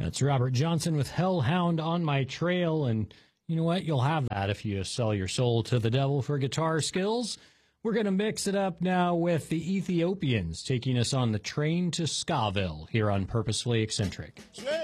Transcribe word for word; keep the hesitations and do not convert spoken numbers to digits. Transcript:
That's Robert Johnson with Hellhound on My Trail, and you know what? You'll have that if you sell your soul to the devil for guitar skills. We're going to mix it up now with the Ethiopians taking us on the train to Skaville here on Purposefully Eccentric. Slave!